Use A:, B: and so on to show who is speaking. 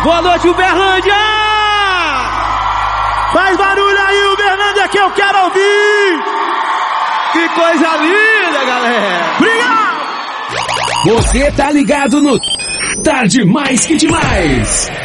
A: Boa noite, Uberlândia! Faz barulho aí, Uberlândia, que eu quero ouvir! Que coisa linda, galera! Obrigado!
B: Você tá ligado no Tarde Mais Que Demais!